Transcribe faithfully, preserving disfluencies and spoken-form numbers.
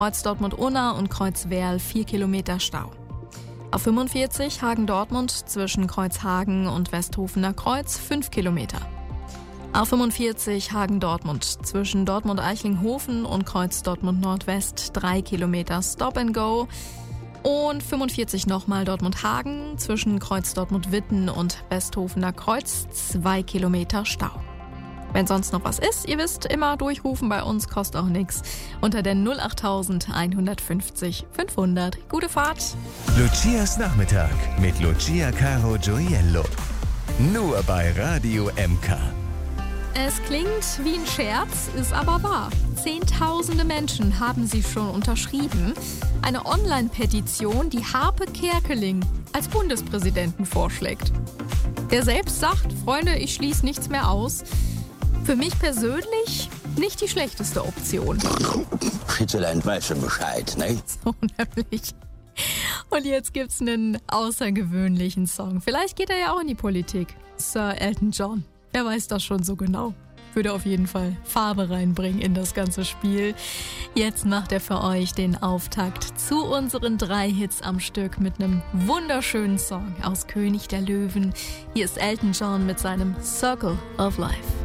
Kreuz Dortmund-Unna und Kreuz Werl vier Kilometer Stau. A fünfundvierzig Hagen-Dortmund zwischen Kreuz Hagen und Westhofener Kreuz fünf Kilometer. A fünfundvierzig Hagen-Dortmund zwischen Dortmund-Eichlinghofen und Kreuz Dortmund-Nordwest drei Kilometer Stop and Go. Und fünfundvierzig nochmal Dortmund-Hagen zwischen Kreuz Dortmund-Witten und Westhofener Kreuz zwei Kilometer Stau. Wenn sonst noch was ist, ihr wisst, immer durchrufen bei uns, kostet auch nichts. Unter der null acht eins fünfzig fünfhundert. Gute Fahrt! Lucias Nachmittag mit Lucia Caro Gioiello. Nur bei Radio M K. Es klingt wie ein Scherz, ist aber wahr. Zehntausende Menschen haben sie schon unterschrieben. Eine Online-Petition, die Harpe Kerkeling als Bundespräsidenten vorschlägt. Der selbst sagt, Freunde, ich schließe nichts mehr aus. Für mich persönlich nicht die schlechteste Option. Switzerland weiß schon Bescheid, ne? So nämlich. Und jetzt gibt's einen außergewöhnlichen Song. Vielleicht geht er ja auch in die Politik. Sir Elton John. Wer weiß das schon so genau? Würde auf jeden Fall Farbe reinbringen in das ganze Spiel. Jetzt macht er für euch den Auftakt zu unseren drei Hits am Stück mit einem wunderschönen Song aus König der Löwen. Hier ist Elton John mit seinem Circle of Life.